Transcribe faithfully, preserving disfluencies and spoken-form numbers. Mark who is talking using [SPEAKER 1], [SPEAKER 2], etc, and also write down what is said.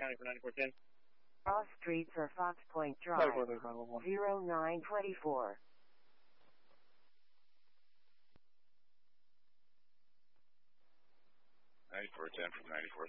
[SPEAKER 1] County for ninety-four ten.
[SPEAKER 2] Cross streets are Fox Point Drive, zero nine twenty-four.
[SPEAKER 3] ninety-four ten from ninety-four